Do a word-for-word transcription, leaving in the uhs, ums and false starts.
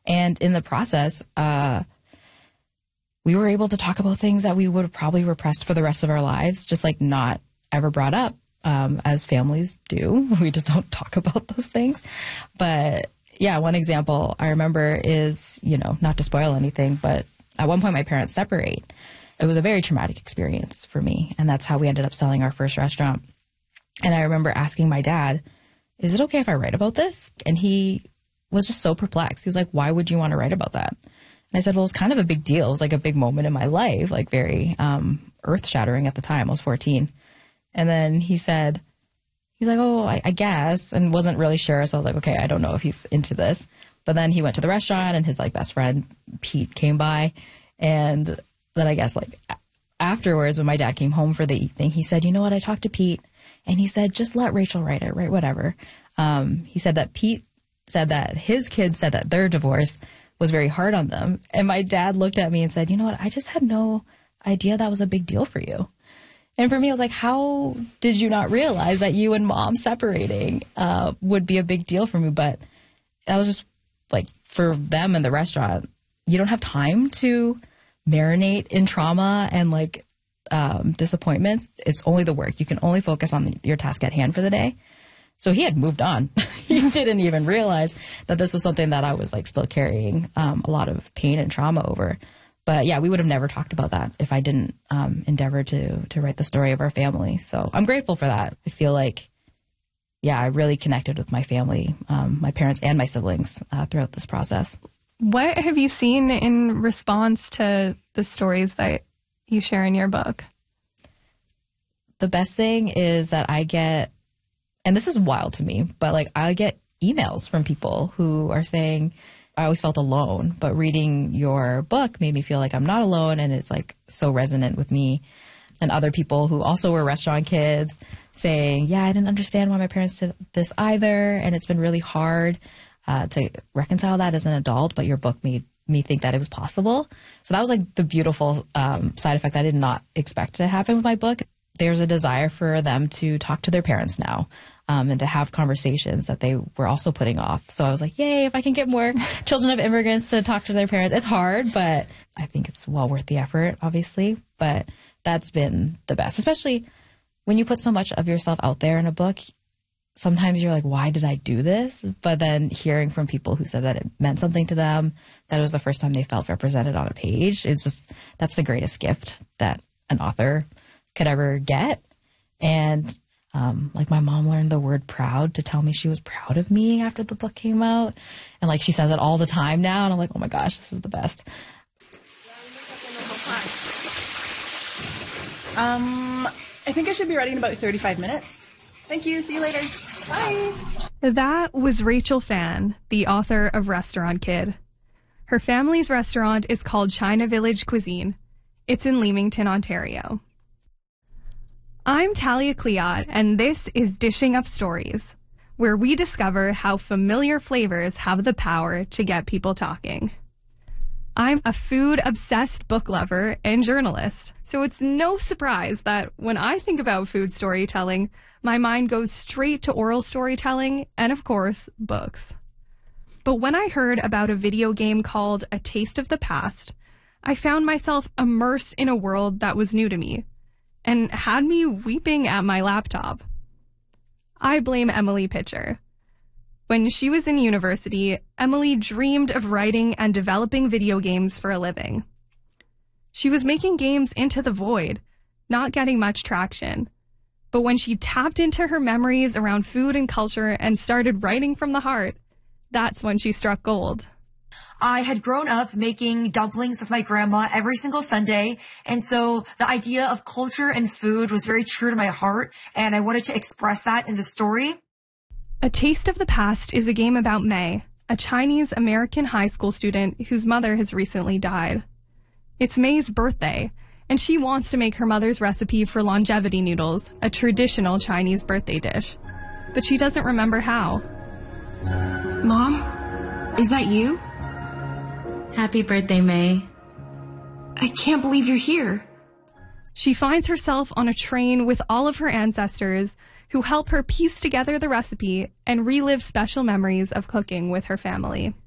And in the process, uh, we were able to talk about things that we would have probably repressed for the rest of our lives, just like not ever brought up, um, as families do. We just don't talk about those things. But yeah, one example I remember is, you know, not to spoil anything, but at one point my parents separate. It was a very traumatic experience for me. And that's how we ended up selling our first restaurant. And I remember asking my dad, is it okay if I write about this? And he was just so perplexed. He was like, why would you want to write about that? And I said, well, it was kind of a big deal. It was like a big moment in my life, like very um, earth-shattering at the time. I was fourteen. And then he said, he's like, oh, I, I guess, and wasn't really sure. So I was like, okay, I don't know if he's into this. But then he went to the restaurant and his like best friend, Pete, came by. And then I guess like afterwards, when my dad came home for the evening, he said, you know what, I talked to Pete. And he said, just let Rachel write it, right? Whatever. Um, he said that Pete said that his kids said that their divorce was very hard on them. And my dad looked at me and said, you know what, I just had no idea that was a big deal for you. And for me, I was like, how did you not realize that you and mom separating uh, would be a big deal for me? But that was just like for them in the restaurant, you don't have time to marinate in trauma and like um, disappointments. It's only the work. You can only focus on the, your task at hand for the day. So he had moved on. He didn't even realize that this was something that I was like still carrying um, a lot of pain and trauma over. But yeah, we would have never talked about that if I didn't um, endeavor to to write the story of our family. So I'm grateful for that. I feel like, yeah, I really connected with my family, um, my parents and my siblings uh, throughout this process. What have you seen in response to the stories that you share in your book? The best thing is that I get, and this is wild to me, but like I get emails from people who are saying, I always felt alone, but reading your book made me feel like I'm not alone, and it's like so resonant with me. And other people who also were restaurant kids saying, yeah, I didn't understand why my parents did this either, and it's been really hard uh, to reconcile that as an adult, but your book made me think that it was possible. So that was like the beautiful um, side effect I did not expect to happen with my book. There's a desire for them to talk to their parents now. Um, and to have conversations that they were also putting off. So I was like, yay, if I can get more children of immigrants to talk to their parents. It's hard, but I think it's well worth the effort, obviously. But that's been the best, especially when you put so much of yourself out there in a book. Sometimes you're like, why did I do this? But then hearing from people who said that it meant something to them, that it was the first time they felt represented on a page, it's just, that's the greatest gift that an author could ever get. And Um, like my mom learned the word proud to tell me she was proud of me after the book came out. And like she says it all the time now. And I'm like, oh my gosh, this is the best. Um, I think I should be ready in about thirty-five minutes. Thank you. See you later. Bye. That was Rachel Phan, the author of Restaurant Kid. Her family's restaurant is called China Village Cuisine. It's in Leamington, Ontario. I'm Talia Cleod, and this is Dishing Up Stories, where we discover how familiar flavors have the power to get people talking. I'm a food-obsessed book lover and journalist, so it's no surprise that when I think about food storytelling, my mind goes straight to oral storytelling and, of course, books. But when I heard about a video game called A Taste of the Past, I found myself immersed in a world that was new to me, and had me weeping at my laptop. I blame Emily Pitcher. When she was in university, Emily dreamed of writing and developing video games for a living. She was making games into the void, not getting much traction. But when she tapped into her memories around food and culture and started writing from the heart, that's when she struck gold. I had grown up making dumplings with my grandma every single Sunday, and so the idea of culture and food was very true to my heart, and I wanted to express that in the story. A Taste of the Past is a game about May, a Chinese-American high school student whose mother has recently died. It's May's birthday, and she wants to make her mother's recipe for longevity noodles, a traditional Chinese birthday dish. But she doesn't remember how. Mom? Is that you? Happy birthday, May. I can't believe you're here. She finds herself on a train with all of her ancestors who help her piece together the recipe and relive special memories of cooking with her family.